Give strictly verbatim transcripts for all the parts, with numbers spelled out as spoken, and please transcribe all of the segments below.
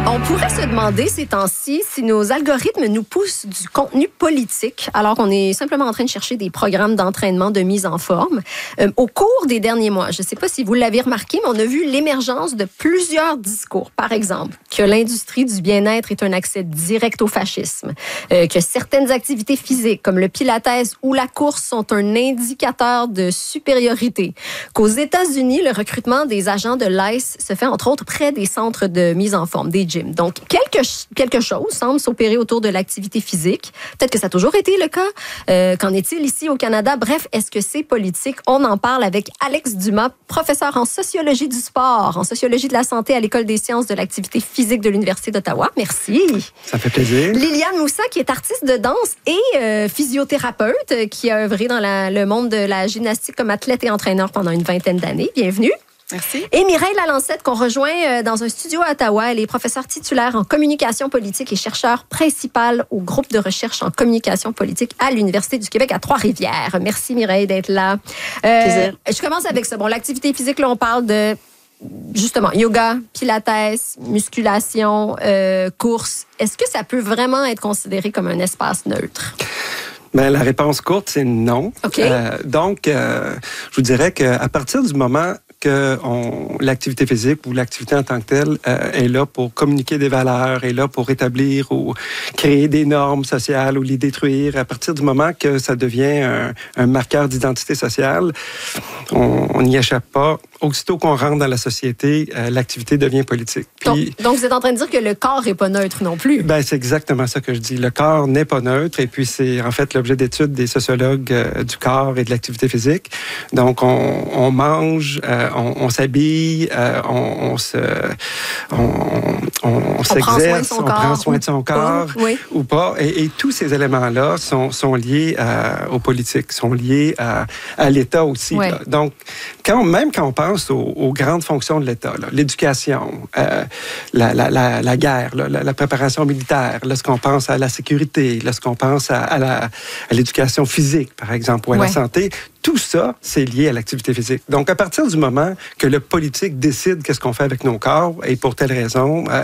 On pourrait se demander ces temps-ci si nos algorithmes nous poussent du contenu politique alors qu'on est simplement en train de chercher des programmes d'entraînement de mise en forme. Euh, au cours des derniers mois, je ne sais pas si vous l'avez remarqué, mais on a vu l'émergence de plusieurs discours. Par exemple, que l'industrie du bien-être est un accès direct au fascisme, euh, que certaines activités physiques comme le pilates ou la course sont un indicateur de supériorité, qu'aux États-Unis, le recrutement des agents de l'I C E se fait entre autres près des centres de mise en forme, des gyms. Donc, quelque, quelque chose semble s'opérer autour de l'activité physique. Peut-être que ça a toujours été le cas. Euh, qu'en est-il ici au Canada? Bref, est-ce que c'est politique? On en parle avec Alex Dumas, professeur en sociologie du sport, en sociologie de la santé à l'École des sciences de l'activité physique de l'Université d'Ottawa. Merci. Ça fait plaisir. Liliane Moussa, qui est artiste de danse et euh, physiothérapeute, qui a œuvré dans la, le monde de la gymnastique comme athlète et entraîneur pendant une vingtaine d'années. Bienvenue. Merci. Et Mireille Lalancette, qu'on rejoint dans un studio à Ottawa. Elle est professeure titulaire en communication politique et chercheure principale au groupe de recherche en communication politique à l'Université du Québec à Trois-Rivières. Merci Mireille d'être là. Euh, Plaisir. Je commence avec ça. Bon, l'activité physique, là, on parle de, justement, yoga, pilates, musculation, euh, course. Est-ce que ça peut vraiment être considéré comme un espace neutre? Bien, la réponse courte, c'est non. OK. Euh, donc, euh, je vous dirais qu'à partir du moment que on, l'activité physique ou l'activité en tant que telle euh, est là pour communiquer des valeurs, est là pour établir ou créer des normes sociales ou les détruire, à partir du moment que ça devient un, un marqueur d'identité sociale, on n'y échappe pas. Aussitôt qu'on rentre dans la société, euh, l'activité devient politique. Puis, donc, donc, vous êtes en train de dire que le corps n'est pas neutre non plus? Ben, c'est exactement ça que je dis. Le corps n'est pas neutre et puis c'est en fait l'objet d'études des sociologues euh, du corps et de l'activité physique. Donc, on, on mange, euh, on, on s'habille, euh, on, on se, on, on, on s'exerce, on prend soin de son corps oui. ou pas. Et, et tous ces éléments-là sont, sont liés à, aux politiques, sont liés à, à l'État aussi. Oui. Là. Donc, quand, même quand on pense Aux, aux grandes fonctions de l'État, là, l'éducation, euh, la, la, la, la guerre, là, la, la préparation militaire, lorsqu'on pense à la sécurité, lorsqu'on pense à, à, la, à l'éducation physique, par exemple, ou à ouais. la santé, tout ça, c'est lié à l'activité physique. Donc, à partir du moment que le politique décide qu'est-ce qu'on fait avec nos corps, et pour telle raison, euh,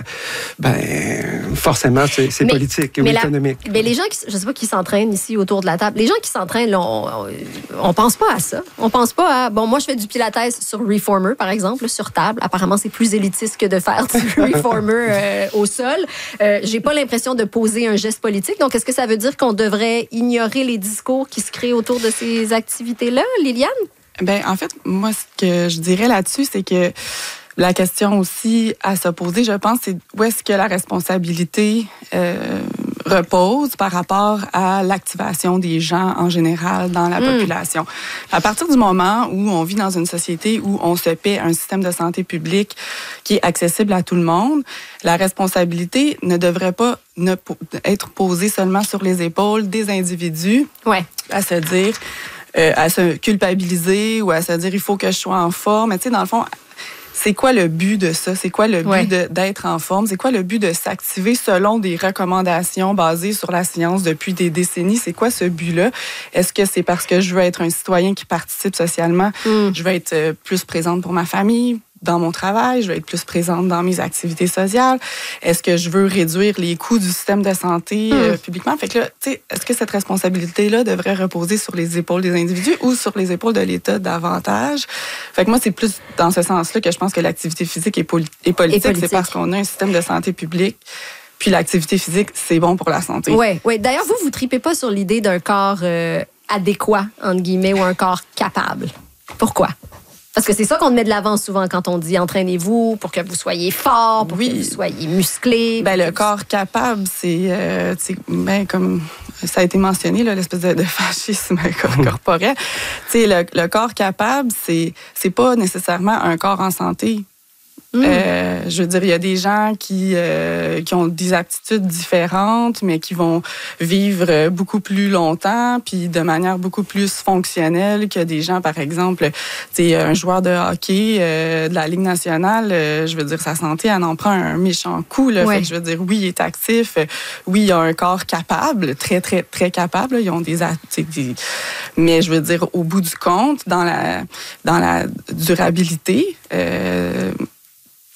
ben, forcément, c'est, c'est mais, politique ou mais économique. La, mais les gens, qui, je ne sais pas qui s'entraînent ici autour de la table, les gens qui s'entraînent, là, on ne pense pas à ça. On pense pas à, bon, moi, je fais du pilates sur Reformer, par exemple, sur table. Apparemment, c'est plus élitiste que de faire du Reformer euh, au sol. Euh, j'ai pas l'impression de poser un geste politique. Donc, est-ce que ça veut dire qu'on devrait ignorer les discours qui se créent autour de ces activités-là, Liliane? Ben, en fait, moi, ce que je dirais là-dessus, c'est que la question aussi à se poser, je pense, c'est où est-ce que la responsabilité euh, repose par rapport à l'activation des gens en général dans la mmh. population. À partir du moment où on vit dans une société où on se paie un système de santé publique qui est accessible à tout le monde, la responsabilité ne devrait pas ne, être posée seulement sur les épaules des individus, ouais. à se dire, euh, à se culpabiliser ou à se dire il faut que je sois en forme. Mais tu sais, dans le fond, c'est quoi le but de ça? C'est quoi le but ouais. de, d'être en forme? C'est quoi le but de s'activer selon des recommandations basées sur la science depuis des décennies? C'est quoi ce but-là? Est-ce que c'est parce que je veux être un citoyen qui participe socialement? Mm. Je veux être plus présente pour ma famille, dans mon travail, je veux être plus présente dans mes activités sociales. Est-ce que je veux réduire les coûts du système de santé mm. euh, publiquement? Fait que là, tu sais, est-ce que cette responsabilité-là devrait reposer sur les épaules des individus ou sur les épaules de l'État davantage? Fait que moi, c'est plus dans ce sens-là que je pense que l'activité physique est, poli- est politique. Et politique. C'est parce qu'on a un système de santé publique. Puis l'activité physique, c'est bon pour la santé. Oui, oui. D'ailleurs, vous, vous tripez pas sur l'idée d'un corps euh, adéquat, entre guillemets, ou un corps capable. Pourquoi? Parce que c'est ça qu'on met de l'avant souvent quand on dit entraînez-vous pour que vous soyez fort, pour oui. que vous soyez musclé. Ben, le corps vous... capable, c'est euh, ben, comme ça a été mentionné, là, l'espèce de, de fascisme corporel. le, le corps capable, c'est, c'est pas nécessairement un corps en santé. Mmh. Euh, je veux dire, il y a des gens qui, euh, qui ont des aptitudes différentes, mais qui vont vivre beaucoup plus longtemps, puis de manière beaucoup plus fonctionnelle que des gens, par exemple, tu sais, un joueur de hockey euh, de la Ligue nationale, euh, je veux dire, sa santé, elle en prend un méchant coup. Là. Ouais. Fait que je veux dire, oui, il est actif, oui, il a un corps capable, très, très, très capable. Là. Ils ont des, des... Mais je veux dire, au bout du compte, dans la, dans la durabilité, euh,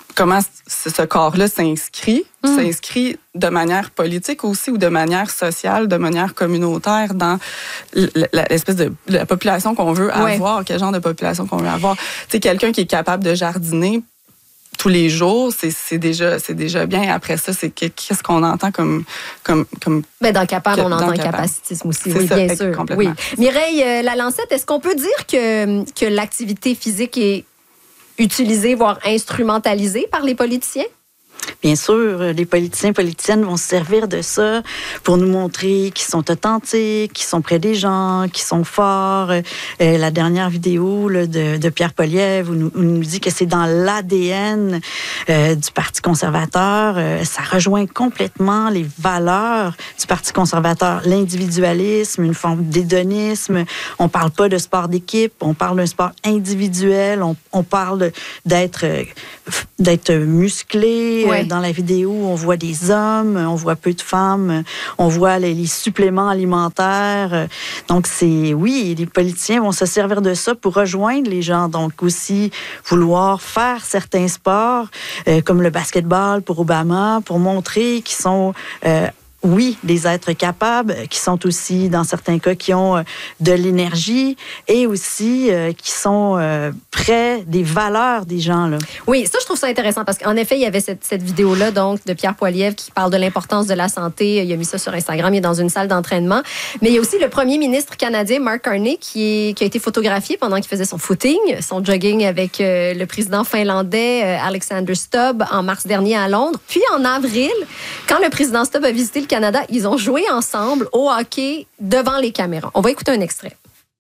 comment ce corps-là s'inscrit, mm. s'inscrit de manière politique aussi ou de manière sociale, de manière communautaire dans l'espèce de la population qu'on veut ouais. avoir, quel genre de population qu'on veut avoir. Tu sais, quelqu'un qui est capable de jardiner tous les jours, c'est, c'est, déjà, c'est déjà bien. Après ça, c'est que, qu'est-ce qu'on entend comme... comme, comme ben dans capable, on entend capacitisme aussi, oui, ça, bien sûr. Complètement. Oui. Mireille euh, Lalancette, est-ce qu'on peut dire que, que l'activité physique est utilisée, voire instrumentalisée par les politiciens? Bien sûr, les politiciens et politiciennes vont se servir de ça pour nous montrer qu'ils sont authentiques, qu'ils sont près des gens, qu'ils sont forts. Euh, la dernière vidéo là, de, de Pierre Poilievre où nous, où nous dit que c'est dans l'A D N euh, du Parti conservateur. Euh, ça rejoint complètement les valeurs du Parti conservateur. L'individualisme, une forme d'hédonisme. On parle pas de sport d'équipe, on parle d'un sport individuel. On, on parle d'être, d'être musclé. Ouais. Dans la vidéo, on voit des hommes, on voit peu de femmes, on voit les, les suppléments alimentaires. Donc, c'est, oui, les politiciens vont se servir de ça pour rejoindre les gens. Donc, aussi, vouloir faire certains sports, euh, comme le basketball pour Obama, pour montrer qu'ils sont... Euh, oui, des êtres capables, qui sont aussi, dans certains cas, qui ont de l'énergie et aussi euh, qui sont euh, près des valeurs des gens. Là. Oui, ça, je trouve ça intéressant parce qu'en effet, il y avait cette, cette vidéo-là donc de Pierre Poilievre qui parle de l'importance de la santé. Il a mis ça sur Instagram, il est dans une salle d'entraînement. Mais il y a aussi le premier ministre canadien, Mark Carney, qui, est, qui a été photographié pendant qu'il faisait son footing, son jogging avec euh, le président finlandais euh, Alexander Stubb en mars dernier à Londres. Puis en avril, quand le président Stubb a visité le Canada, ils ont joué ensemble au hockey devant les caméras. On va écouter un extrait.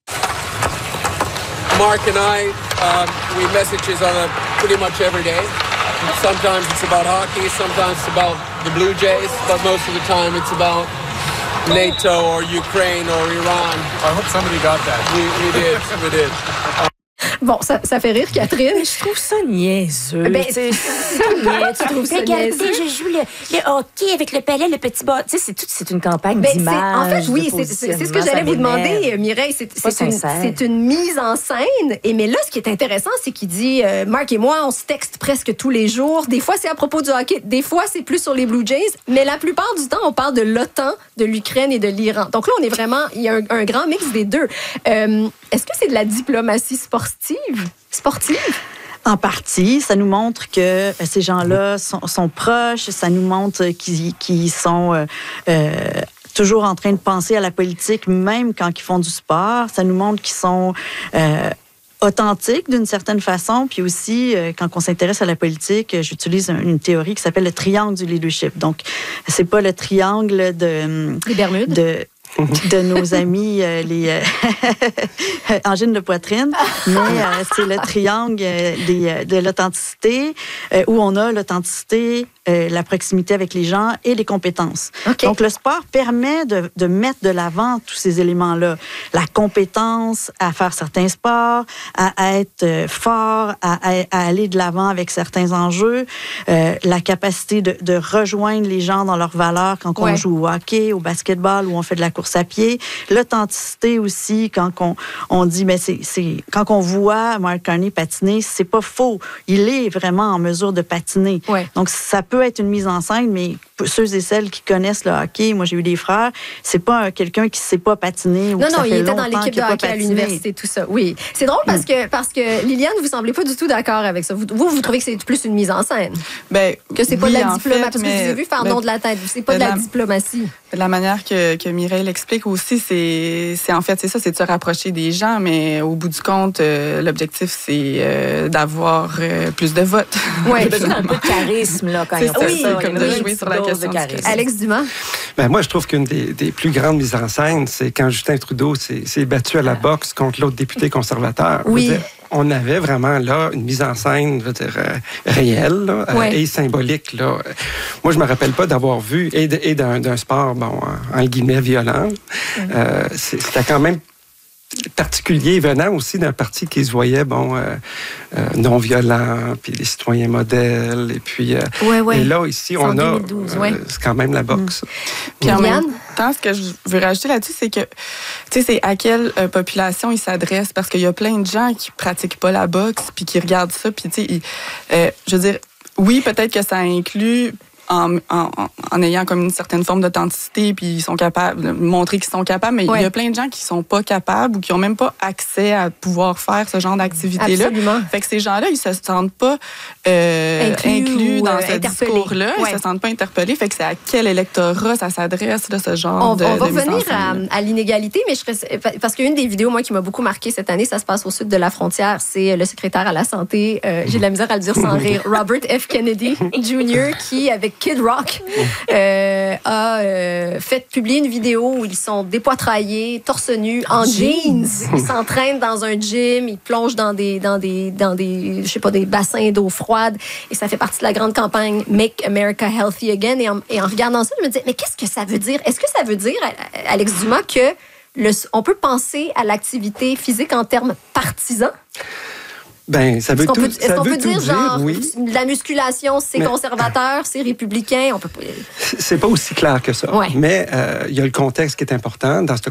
Mark and I, um, we message each other pretty much every day. Sometimes it's about hockey, sometimes it's about the Blue Jays, but most of the time it's about NATO or Ukraine or Iran. I hope somebody got that. We, we did, we did. Bon, ça, ça fait rire, Catherine. Mais je trouve ça niaiseux. Ben, c'est niaiseux. Tu trouves ça Regardez, niaiseux? je joue le, le hockey avec le palais, le petit bas. Tu sais, c'est tout, c'est une campagne ben, d'image. En fait, oui, c'est, c'est, c'est ce que j'allais vous demander, Mireille. C'est, c'est, une, c'est une mise en scène. Et mais là, ce qui est intéressant, c'est qu'il dit, euh, Marc et moi, on se texte presque tous les jours. Des fois, c'est à propos du hockey. Des fois, c'est plus sur les Blue Jays. Mais la plupart du temps, on parle de l'OTAN, de l'Ukraine et de l'Iran. Donc là, on est vraiment, il y a un, un grand mix des deux. Euh, est-ce que c'est de la diplomatie sportive? Sportive? En partie, ça nous montre que ces gens-là sont, sont proches, ça nous montre qu'ils, qu'ils sont euh, euh, toujours en train de penser à la politique, même quand ils font du sport. Ça nous montre qu'ils sont... Euh, authentique d'une certaine façon, puis aussi, euh, quand on s'intéresse à la politique, j'utilise une théorie qui s'appelle le triangle du leadership. Donc, c'est pas le triangle de... Les Bermudes? De, de nos amis, euh, les euh, angines de poitrine, mais euh, c'est le triangle des, de l'authenticité, euh, où on a l'authenticité, euh, la proximité avec les gens et les compétences. Okay. Donc, le sport permet de, de mettre de l'avant tous ces éléments-là. La compétence à faire certains sports, à, à être fort, à, à, à aller de l'avant avec certains enjeux, euh, la capacité de, de rejoindre les gens dans leurs valeurs quand on ouais. joue au hockey, au basketball, ou on fait de la course à pied. L'authenticité aussi, quand on, on dit, mais c'est, c'est, quand on voit Mark Carney patiner, c'est pas faux. Il est vraiment en mesure de patiner. Ouais. Donc, ça peut être une mise en scène, mais pour ceux et celles qui connaissent le hockey, moi, j'ai eu des frères, c'est pas quelqu'un qui sait pas patiner. Ou non, que non, ça il fait était dans l'équipe de hockey à l'université, tout ça. Oui. C'est drôle parce que, parce que Liliane, vous semblez pas du tout d'accord avec ça. Vous, vous, vous trouvez que c'est plus une mise en scène? Ben, que c'est pas oui, de la diplomatie. Fait, parce que je vous ai vu faire ben, nom de la tête. C'est pas de la, la diplomatie. La manière que, que Mireille l'explique aussi, c'est, c'est en fait, c'est ça, c'est de se rapprocher des gens, mais au bout du compte, euh, l'objectif, c'est euh, d'avoir euh, plus de votes. Oui, un peu de charisme, là, quand c'est ils ça, font c'est ça. comme de jouer sur la question de charisme. Alex Dumas? Ben, moi, je trouve qu'une des, des plus grandes mises en scène, c'est quand Justin Trudeau s'est, s'est battu à la boxe contre l'autre député conservateur. Oui. Je veux dire, on avait vraiment là une mise en scène, je veux dire, euh, réelle là, ouais. euh, et symbolique. Là. Moi, je me rappelle pas d'avoir vu, et, de, et d'un, d'un sport, bon, en, en guillemets, violent. Mm-hmm. Euh, c'était quand même particulier, venant aussi d'un parti qui se voyait, bon, euh, euh, non-violent, puis les citoyens modèles, et puis... Euh, ouais, ouais. Et là, ici, on a... deux mille douze, ouais. euh, c'est quand même la boxe. Mm. Puis en même temps, ce que je veux rajouter là-dessus, c'est que, tu sais, c'est à quelle euh, population il s'adresse, parce qu'il y a plein de gens qui pratiquent pas la boxe, puis qui regardent ça, puis tu sais, euh, je veux dire, Oui, peut-être que ça inclut... En, en, en ayant comme une certaine forme d'authenticité, puis ils sont capables de montrer qu'ils sont capables, mais ouais. il y a plein de gens qui sont pas capables ou qui ont même pas accès à pouvoir faire ce genre d'activité-là. Absolument. Fait que ces gens-là, ils se sentent pas euh, inclus, inclus dans euh, ce discours-là, ouais. ils se sentent pas interpellés. Fait que c'est à quel électorat ça s'adresse, là, ce genre on, de On va de revenir à, à l'inégalité, mais je serais, parce qu'une des vidéos, moi, qui m'a beaucoup marqué cette année, ça se passe au sud de la frontière, c'est le secrétaire à la santé, euh, j'ai de la misère à le dire sans rire, Robert F. Kennedy junior, qui, avec Kid Rock, euh, a euh, fait publier une vidéo où ils sont dépoitraillés, torse nu, en jeans. Ils s'entraînent dans un gym, ils plongent dans des, dans des, dans des, je sais pas, des bassins d'eau froide. Et ça fait partie de la grande campagne Make America Healthy Again. Et en, et en regardant ça, je me disais, mais qu'est-ce que ça veut dire? Est-ce que ça veut dire, Alex Dumas, que le, on peut penser à l'activité physique en termes partisans? Ben, ça veut est-ce qu'on tout, peut, est-ce ça qu'on veut peut tout dire, dire, genre, oui. la musculation, c'est mais, conservateur, c'est républicain, on peut pas... C'est pas aussi clair que ça. Ouais. Mais il euh, y a le contexte qui est important. Dans ce